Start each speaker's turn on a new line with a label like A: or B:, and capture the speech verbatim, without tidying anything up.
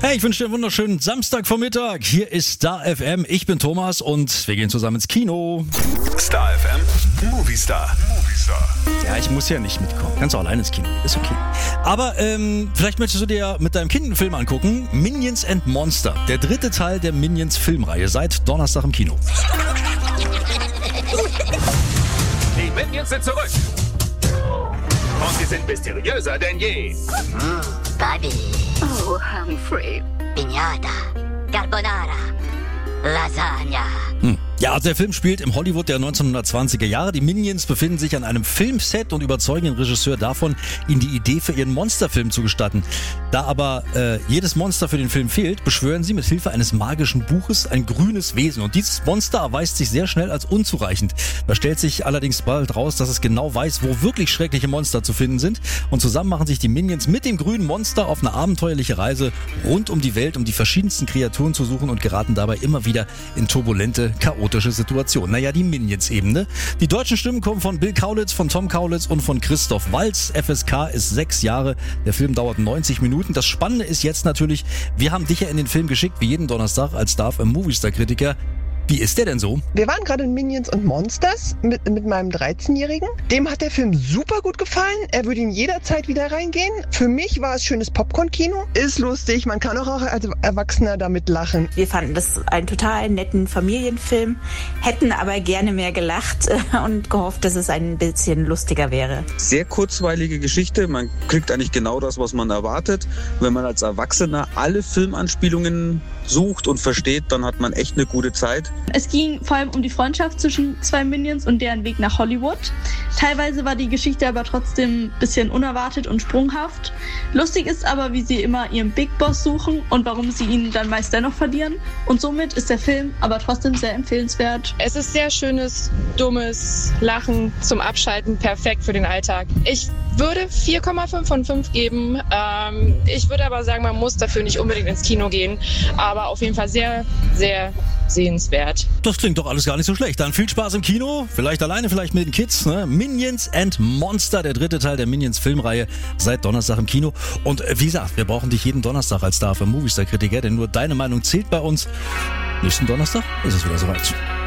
A: Hey, ich wünsche dir einen wunderschönen Samstagvormittag. Hier ist Star F M. Ich bin Thomas und wir gehen zusammen ins Kino.
B: Star F M, Movie Star. Movie Star.
A: Ja, ich muss ja nicht mitkommen. Kannst auch alleine ins Kino. Ist okay. Aber ähm, vielleicht möchtest du dir mit deinem Kind einen Film angucken. Minions and Monster. Der dritte Teil der Minions Filmreihe. Seit Donnerstag im Kino.
C: Die Minions sind zurück. Und sie sind mysteriöser denn je.
D: Mm, Buddy.
E: Oh, Humphrey.
D: Piñata. Carbonara. Lasagna.
A: Hm. Ja, der Film spielt im Hollywood der neunzehnhundertzwanziger Jahre. Die Minions befinden sich an einem Filmset und überzeugen den Regisseur davon, ihnen die Idee für ihren Monsterfilm zu gestatten. Da aber äh, jedes Monster für den Film fehlt, beschwören sie mit Hilfe eines magischen Buches ein grünes Wesen. Und dieses Monster erweist sich sehr schnell als unzureichend. Da stellt sich allerdings bald raus, dass es genau weiß, wo wirklich schreckliche Monster zu finden sind. Und zusammen machen sich die Minions mit dem grünen Monster auf eine abenteuerliche Reise rund um die Welt, um die verschiedensten Kreaturen zu suchen und geraten dabei immer wieder in turbulente, chaotische Situation. Naja, die Minions-Ebene. Die deutschen Stimmen kommen von Bill Kaulitz, von Tom Kaulitz und von Christoph Waltz. F S K ist sechs Jahre. Der Film dauert neunzig Minuten. Das Spannende ist jetzt natürlich, wir haben dich ja in den Film geschickt, wie jeden Donnerstag als Star F M Movie Star Kritiker. Wie ist der denn so?
F: Wir waren gerade in Minions und Monsters mit, mit meinem dreizehnjährigen. Dem hat der Film super gut gefallen. Er würde ihn jederzeit wieder reingehen. Für mich war es schönes Popcorn-Kino. Ist lustig, man kann auch als Erwachsener damit lachen.
G: Wir fanden das einen total netten Familienfilm, hätten aber gerne mehr gelacht und gehofft, dass es ein bisschen lustiger wäre.
H: Sehr kurzweilige Geschichte. Man kriegt eigentlich genau das, was man erwartet. Wenn man als Erwachsener alle Filmanspielungen sucht und versteht, dann hat man echt eine gute Zeit.
I: Es ging vor allem um die Freundschaft zwischen zwei Minions und deren Weg nach Hollywood. Teilweise war die Geschichte aber trotzdem ein bisschen unerwartet und sprunghaft. Lustig ist aber, wie sie immer ihren Big Boss suchen und warum sie ihn dann meist dennoch verlieren. Und somit ist der Film aber trotzdem sehr empfehlenswert.
J: Es ist sehr schönes, dummes Lachen zum Abschalten, perfekt für den Alltag. Ich würde vier Komma fünf von fünf geben. Ähm, ich würde aber sagen, man muss dafür nicht unbedingt ins Kino gehen. Aber auf jeden Fall sehr, sehr sehenswert.
A: Das klingt doch alles gar nicht so schlecht. Dann viel Spaß im Kino, vielleicht alleine, vielleicht mit den Kids. Ne? Minions and Monster, der dritte Teil der Minions Filmreihe, seit Donnerstag im Kino. Und äh, wie gesagt, wir brauchen dich jeden Donnerstag als Star für Movie Star Kritiker, denn nur deine Meinung zählt bei uns. Nächsten Donnerstag ist es wieder soweit.